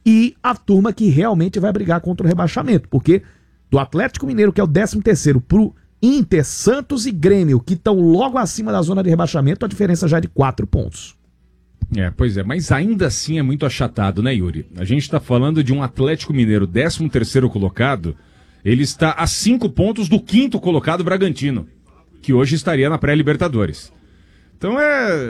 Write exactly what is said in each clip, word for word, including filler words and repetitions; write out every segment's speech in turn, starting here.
e a turma que realmente vai brigar contra o rebaixamento, porque do Atlético Mineiro, que é o décimo terceiro, pro Inter, Santos e Grêmio, que estão logo acima da zona de rebaixamento, a diferença já é de quatro pontos. É, pois é, mas ainda assim é muito achatado, né, Yuri? A gente está falando de um Atlético Mineiro décimo terceiro colocado, ele está a cinco pontos do quinto colocado Bragantino, que hoje estaria na pré-Libertadores. Então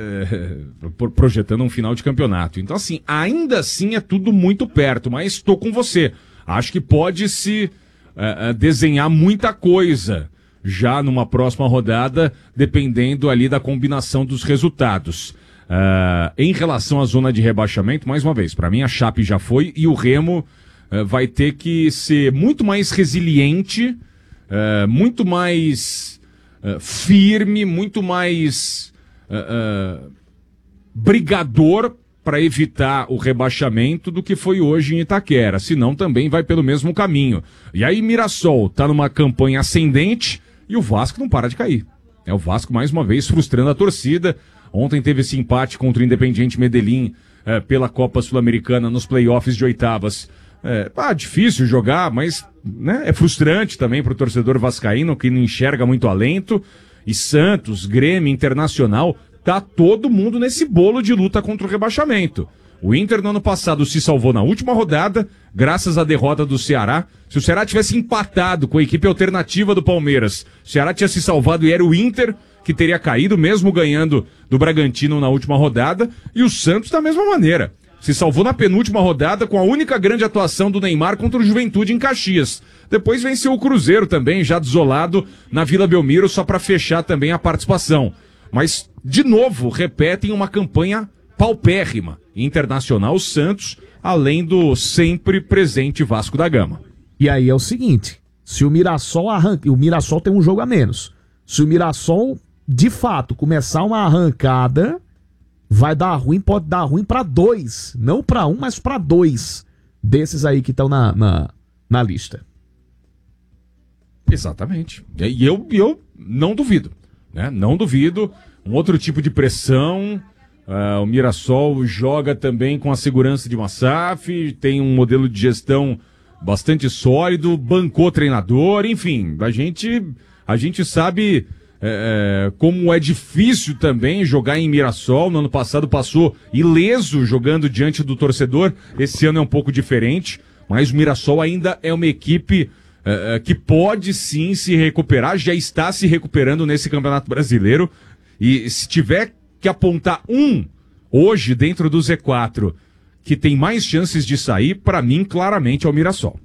é projetando um final de campeonato. Então assim, ainda assim é tudo muito perto, mas estou com você. Acho que pode se uh, uh, desenhar muita coisa já numa próxima rodada, dependendo ali da combinação dos resultados. Uh, em relação à zona de rebaixamento, mais uma vez, para mim a Chape já foi e o Remo uh, vai ter que ser muito mais resiliente, uh, muito mais uh, firme, muito mais uh, uh, brigador para evitar o rebaixamento do que foi hoje em Itaquera, senão também vai pelo mesmo caminho. E aí Mirassol tá numa campanha ascendente e o Vasco não para de cair. É o Vasco mais uma vez frustrando a torcida. Ontem teve esse empate contra o Independiente Medellín eh, pela Copa Sul-Americana nos playoffs de oitavas. É, ah, difícil jogar, mas né, é frustrante também para o torcedor vascaíno que não enxerga muito alento. E Santos, Grêmio, Internacional, tá todo mundo nesse bolo de luta contra o rebaixamento. O Inter no ano passado se salvou na última rodada, graças à derrota do Ceará. Se o Ceará tivesse empatado com a equipe alternativa do Palmeiras, o Ceará tinha se salvado e era o Inter que teria caído, mesmo ganhando do Bragantino na última rodada, e o Santos da mesma maneira. Se salvou na penúltima rodada com a única grande atuação do Neymar contra o Juventude em Caxias. Depois venceu o Cruzeiro também, já desolado, na Vila Belmiro, só para fechar também a participação. Mas, de novo, repetem uma campanha paupérrima. Internacional Santos, além do sempre presente Vasco da Gama. E aí é o seguinte, se o Mirassol arranca, o Mirassol tem um jogo a menos. Se o Mirassol de fato começar uma arrancada, vai dar ruim, pode dar ruim pra dois, não pra um, mas pra dois desses aí que estão na, na, na lista. Exatamente, e eu, eu não duvido, né? Não duvido, um outro tipo de pressão, uh, o Mirassol joga também com a segurança de uma S A F, tem um modelo de gestão bastante sólido, bancou treinador, enfim, a gente, a gente sabe... É, como é difícil também jogar em Mirassol. No ano passado passou ileso jogando diante do torcedor. Esse ano é um pouco diferente, mas o Mirassol ainda é uma equipe é, que pode sim se recuperar, já está se recuperando nesse Campeonato Brasileiro, e se tiver que apontar um hoje dentro do Z quatro que tem mais chances de sair, para mim claramente é o Mirassol.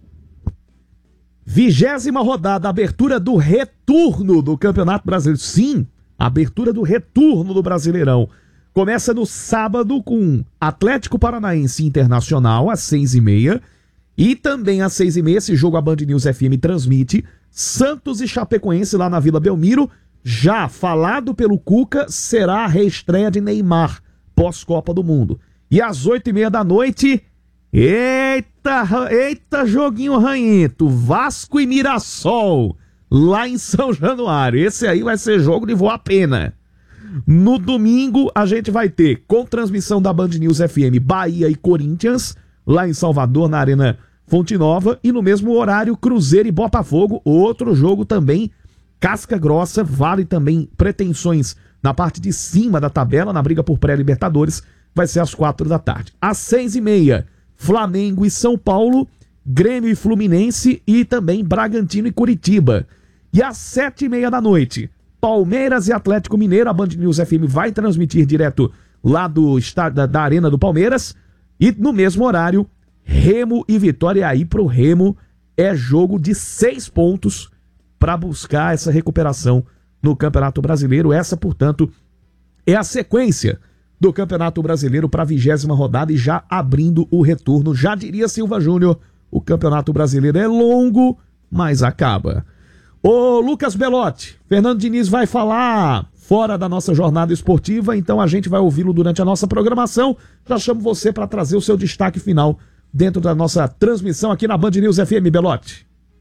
Vigésima rodada, abertura do retorno do Campeonato Brasileiro. Sim, abertura do retorno do Brasileirão. Começa no sábado com Atlético Paranaense Internacional, às seis e meia. E também às seis e meia, esse jogo a Band News F M transmite. Santos e Chapecoense lá na Vila Belmiro. Já falado pelo Cuca, será a reestreia de Neymar, pós-Copa do Mundo. E às oito e meia da noite... Eita, eita joguinho ranhento, Vasco e Mirassol, lá em São Januário. Esse aí vai ser jogo de voar pena. No domingo a gente vai ter, com transmissão da Band News F M, Bahia e Corinthians, lá em Salvador, na Arena Fonte Nova. E no mesmo horário, Cruzeiro e Botafogo, outro jogo também casca grossa, vale também pretensões na parte de cima da tabela, na briga por pré-libertadores, vai ser às quatro da tarde. Às seis e meia, Flamengo e São Paulo, Grêmio e Fluminense e também Bragantino e Curitiba. E às sete e meia da noite, Palmeiras e Atlético Mineiro, a Band News F M vai transmitir direto lá do estádio da, da Arena do Palmeiras. E no mesmo horário, Remo e Vitória. E aí pro Remo é jogo de seis pontos para buscar essa recuperação no Campeonato Brasileiro. Essa, portanto, é a sequência do Campeonato Brasileiro para a vigésima rodada e já abrindo o retorno. Já diria Silva Júnior, o Campeonato Brasileiro é longo, mas acaba. Ô Lucas Belotti, Fernando Diniz vai falar fora da nossa jornada esportiva, então a gente vai ouvi-lo durante a nossa programação. Já chamo você para trazer o seu destaque final dentro da nossa transmissão aqui na Band News F M, Belotti.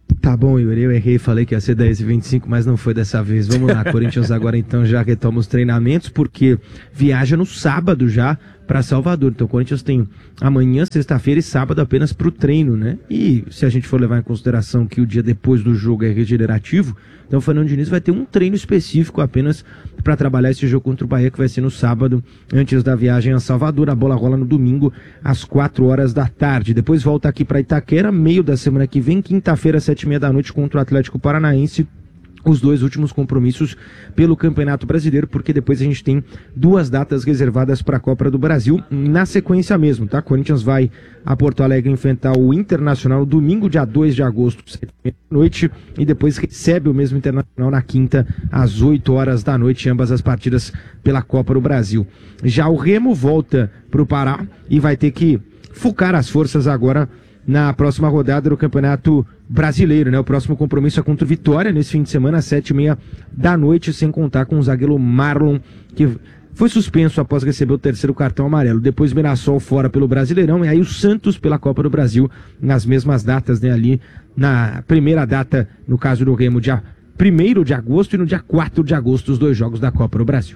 Tá bom, Yuri, eu errei, falei que ia ser dez e vinte e cinco, mas não foi dessa vez. Vamos lá, Corinthians agora então já retoma os treinamentos, porque viaja no sábado já para Salvador. Então o Corinthians tem amanhã, sexta-feira e sábado apenas para o treino, né? E se a gente for levar em consideração que o dia depois do jogo é regenerativo, então o Fernando Diniz vai ter um treino específico apenas para trabalhar esse jogo contra o Bahia, que vai ser no sábado, antes da viagem a Salvador. A bola rola no domingo, às quatro horas da tarde. Depois volta aqui para Itaquera, meio da semana que vem, quinta-feira, sete e meia da noite, contra o Atlético Paranaense. Os dois últimos compromissos pelo Campeonato Brasileiro, porque depois a gente tem duas datas reservadas para a Copa do Brasil na sequência mesmo, tá? Corinthians vai a Porto Alegre enfrentar o Internacional no domingo, dia dois de agosto, sete e meia da noite, e depois recebe o mesmo Internacional na quinta, às oito horas da noite, ambas as partidas pela Copa do Brasil. Já o Remo volta para o Pará e vai ter que focar as forças agora na próxima rodada do Campeonato Brasileiro, né? O próximo compromisso é contra o Vitória, nesse fim de semana, às sete e meia da noite, sem contar com o zagueiro Marlon, que foi suspenso após receber o terceiro cartão amarelo. Depois Mirassol fora pelo Brasileirão, e aí o Santos pela Copa do Brasil, nas mesmas datas, né? Ali na primeira data, no caso do Remo, dia primeiro de agosto, e no dia quatro de agosto, os dois jogos da Copa do Brasil.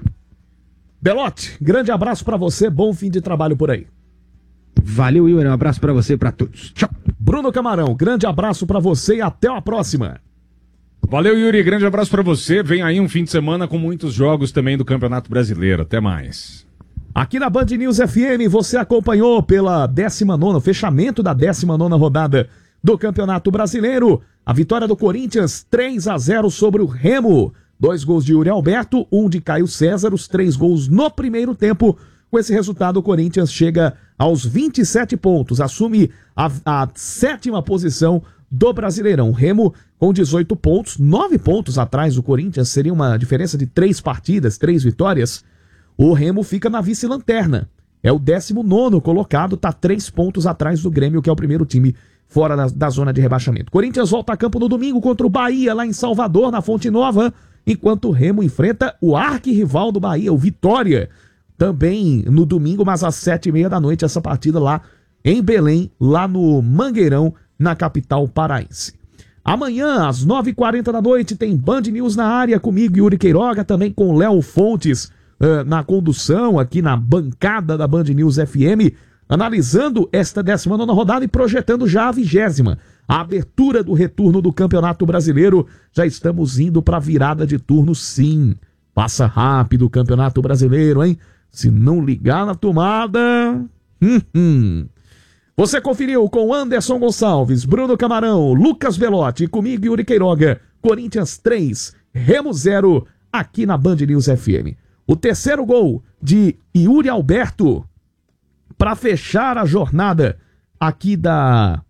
Belotti, grande abraço pra você, bom fim de trabalho por aí. Valeu, Yuri, um abraço pra você e pra todos. Tchau. Bruno Camarão, grande abraço pra você e até a próxima. Valeu, Yuri, grande abraço pra você. Vem aí um fim de semana com muitos jogos também do Campeonato Brasileiro. Até mais. Aqui na Band News F M, você acompanhou pela décima nona, fechamento da décima nona rodada do Campeonato Brasileiro. A vitória do Corinthians, três a zero sobre o Remo. Dois gols de Yuri Alberto, um de Caio César, os três gols no primeiro tempo. Com esse resultado, o Corinthians chega aos vinte e sete pontos, assume a, a sétima posição do Brasileirão. Remo com dezoito pontos, nove pontos atrás do Corinthians, seria uma diferença de três partidas, três vitórias. O Remo fica na vice-lanterna, é o décimo nono colocado, está três pontos atrás do Grêmio, que é o primeiro time fora da, da zona de rebaixamento. Corinthians volta a campo no domingo contra o Bahia, lá em Salvador, na Fonte Nova, enquanto o Remo enfrenta o arquirrival do Bahia, o Vitória. Também no domingo, mas às sete e meia da noite, essa partida lá em Belém, lá no Mangueirão, na capital paraense. Amanhã, às nove e quarenta da noite, tem Band News na área, comigo, Yuri Queiroga, também com Léo Fontes uh, na condução, aqui na bancada da Band News F M, analisando esta décima nona rodada e projetando já a vigésima. A abertura do retorno do Campeonato Brasileiro, já estamos indo para a virada de turno, sim. Passa rápido o Campeonato Brasileiro, hein? Se não ligar na tomada... Hum, hum. Você conferiu com Anderson Gonçalves, Bruno Camarão, Lucas Belotti, comigo Yuri Queiroga, Corinthians três, Remo zero, aqui na Band News F M. O terceiro gol de Yuri Alberto para fechar a jornada aqui da,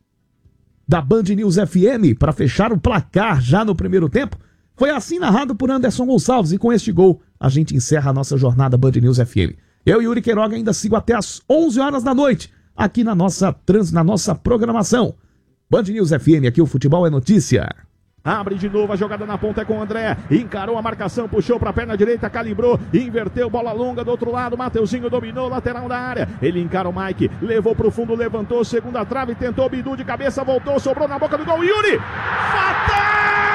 da Band News F M, para fechar o placar já no primeiro tempo, foi assim narrado por Anderson Gonçalves, e com este gol a gente encerra a nossa jornada Band News F M. Eu e Yuri Queiroga ainda sigo até as onze horas da noite, aqui na nossa, trans, na nossa programação. Band News F M, aqui o futebol é notícia. Abre de novo a jogada na ponta, é com o André. Encarou a marcação, puxou para a perna direita, calibrou, inverteu, bola longa do outro lado. Mateuzinho dominou, lateral da área. Ele encara o Mike, levou para o fundo, levantou, segunda trave, tentou Bidu de cabeça, voltou, sobrou na boca do gol. Yuri! Fato!